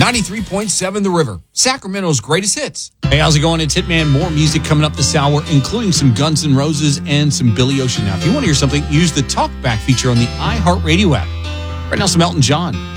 93.7 The River, Sacramento's greatest hits. Hey, how's it going? It's Hitman. More music coming up this hour, including some Guns N' Roses and some Billy Ocean. Now, if you want to hear something, use the Talkback feature on the iHeartRadio app. Right now, some Elton John.